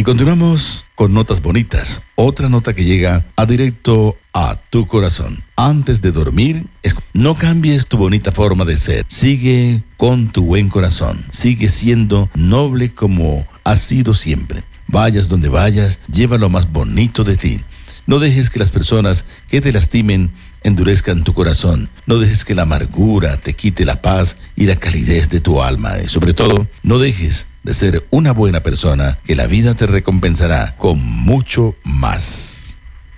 continuamos con notas bonitas. Otra nota que llega a directo a tu corazón. Antes de dormir, no cambies tu bonita forma de ser. Sigue con tu buen corazón. Sigue siendo noble como has sido siempre. Vayas donde vayas, lleva lo más bonito de ti. No dejes que las personas que te lastimen endurezcan tu corazón. No dejes que la amargura te quite la paz y la calidez de tu alma. Y sobre todo, no dejes de ser una buena persona, que la vida te recompensará con mucho más.